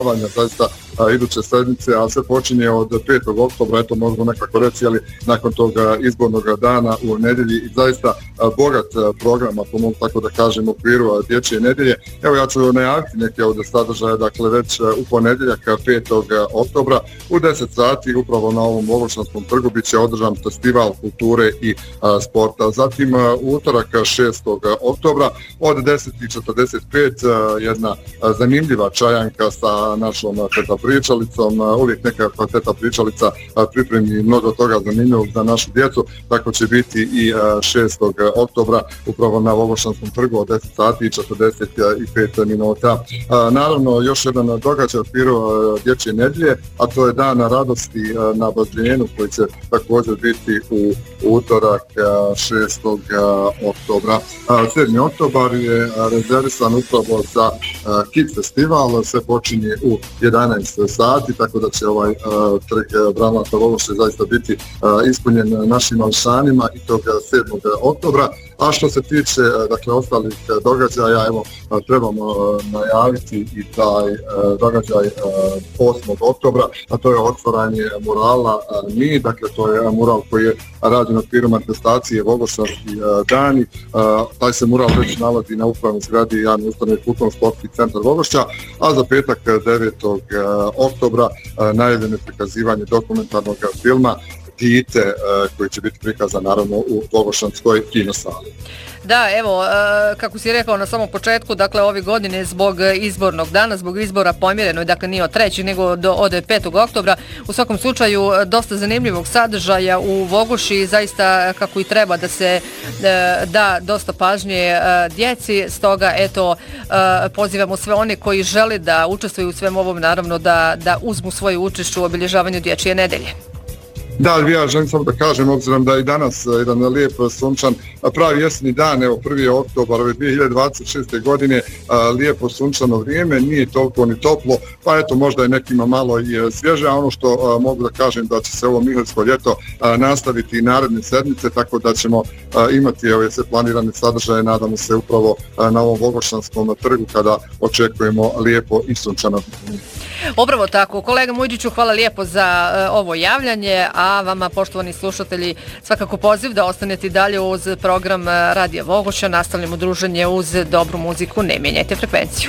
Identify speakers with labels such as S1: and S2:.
S1: zaista iduće sedmice, a sve počinje od 5. oktobra, eto možemo nekako reći, ali nakon toga izbornog dana u nedjelji i zaista bogat program, ako mogu tako da kažem, u okviru dječje nedjelje. Evo ja ću najaviti neke od sadržaja, dakle već u ponedjeljak 5. oktobra u 10 sati upravo na ovom Vogošćanskom trgu bit će održan festival kulture i sporta. Zatim u utorak 6. oktobra od 10:45 jedna zanimljiva čajanka sa našom teta pričalicom. Uvijek nekakva teta pričalica pripremi mnogo toga zanimljivog za našu djecu, tako će biti i 6. oktobra upravo na Vogošćanskom trgu od 10:45. Naravno, još jedan događaj u okviru dječje nedjelje, a to je Dan radosti na Badrijenu koji će također biti u utorak 6. oktobra. 7. oktobar je rezervisan upravo za Kids festival, sve počinje u 11 sati, tako da će ovaj trg Bramlata Vogošće zaista biti ispunjen našim mališanima i tog 7. oktobra. A što se tiče dakle, ostalih događaja, evo, trebamo najaviti i taj događaj 8. oktobra, a to je otvaranje murala Mi, dakle to je mural koji je rađen u okviru manifestacije Vogošćanski dani. Taj se mural već nalazi na upravnoj zgradi javne ustanove Kulturno-sportski centar Vogošća, a za petak 9. oktobra najavljeno je prikazivanje dokumentarnog filma Dite, koji će biti prikazan naravno u Vogošćanskoj kinosali.
S2: Da, evo, kako si rekao na samom početku, dakle ove godine zbog izbornog dana, zbog izbora pomjereno, dakle nije od 3. nego od 5. oktobra, u svakom slučaju dosta zanimljivog sadržaja u Vogoši, zaista kako i treba da se da dosta pažnje djeci, stoga eto pozivamo sve one koji žele da učestvuju u svem ovom, naravno da uzmu svoju učešću u obilježavanju dječje nedelje.
S1: Da, ja želim samo da kažem, obzirom da je danas jedan lijep sunčan pravi jesni dan, evo 1. oktobar ove 2026. godine, lijepo sunčano vrijeme, nije toliko ni toplo, pa eto možda je nekima malo i svježe, a ono što mogu da kažem da će se ovo Mihaljsko ljeto nastaviti i naredne sedmice, tako da ćemo imati ove sve planirane sadržaje, nadamo se upravo na ovom Vogošćanskom trgu kada očekujemo lijepo i sunčano vrijeme.
S2: Upravo tako. Kolega Mujđiću, hvala lijepo za ovo javljanje, a vama, poštovani slušatelji, svakako poziv da ostanete dalje uz program Radija Vogošća. Nastavljamo druženje uz dobru muziku, ne mijenjajte frekvenciju.